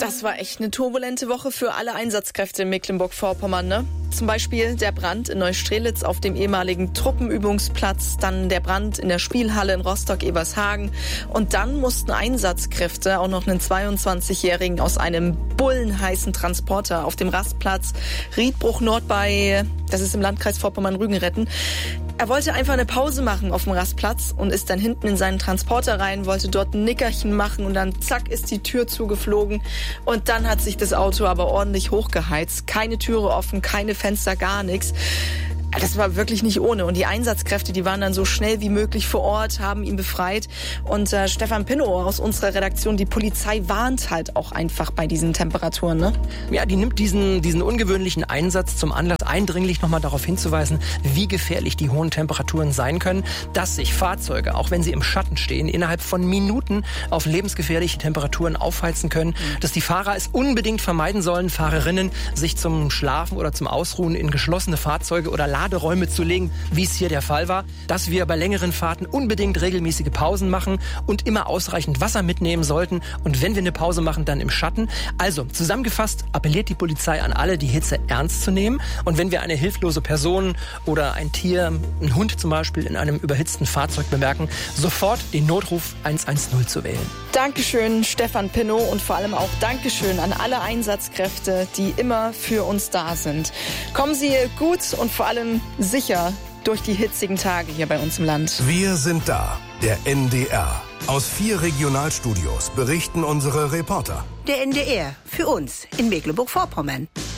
Das war echt eine turbulente Woche für alle Einsatzkräfte in Mecklenburg-Vorpommern, ne? Zum Beispiel der Brand in Neustrelitz auf dem ehemaligen Truppenübungsplatz, dann der Brand in der Spielhalle in Rostock-Ebershagen und dann mussten Einsatzkräfte auch noch einen 22-Jährigen aus einem bullenheißen Transporter auf dem Rastplatz Riedbruch-Nord das ist im Landkreis Vorpommern-Rügen, retten. Er wollte einfach eine Pause machen auf dem Rastplatz und ist dann hinten in seinen Transporter rein, wollte dort ein Nickerchen machen und dann zack ist die Tür zugeflogen und dann hat sich das Auto aber ordentlich hochgeheizt. Keine Türe offen, keine Fenster, gar nichts. Das war wirklich nicht ohne. Und die Einsatzkräfte, die waren dann so schnell wie möglich vor Ort, haben ihn befreit. Und Stefan Pinnow aus unserer Redaktion, die Polizei warnt halt auch einfach bei diesen Temperaturen, ne? Ja, die nimmt diesen ungewöhnlichen Einsatz zum Anlass, eindringlich nochmal darauf hinzuweisen, wie gefährlich die hohen Temperaturen sein können, dass sich Fahrzeuge, auch wenn sie im Schatten stehen, innerhalb von Minuten auf lebensgefährliche Temperaturen aufheizen können, dass die Fahrer es unbedingt vermeiden sollen, Fahrerinnen sich zum Schlafen oder zum Ausruhen in geschlossene Fahrzeuge oder Laderäume zu legen, wie es hier der Fall war, dass wir bei längeren Fahrten unbedingt regelmäßige Pausen machen und immer ausreichend Wasser mitnehmen sollten und wenn wir eine Pause machen, dann im Schatten. Also, zusammengefasst appelliert die Polizei an alle, die Hitze ernst zu nehmen und wenn wir eine hilflose Person oder ein Tier, einen Hund zum Beispiel, in einem überhitzten Fahrzeug bemerken, sofort den Notruf 110 zu wählen. Dankeschön, Stefan Pinnow, und vor allem auch Dankeschön an alle Einsatzkräfte, die immer für uns da sind. Kommen Sie gut und vor allem sicher durch die hitzigen Tage hier bei uns im Land. Wir sind da, der NDR. Aus 4 Regionalstudios berichten unsere Reporter. Der NDR, für uns in Mecklenburg-Vorpommern.